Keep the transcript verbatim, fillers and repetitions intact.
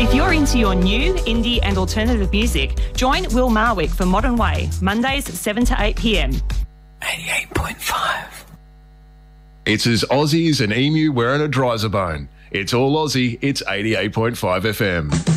If you're into your new, indie and alternative music, join Will Marwick for Modern Way, Mondays seven to eight p m. eighty-eight point five. It's as Aussie as an emu wearing a dryzer bone. It's all Aussie, it's eighty-eight point five F M.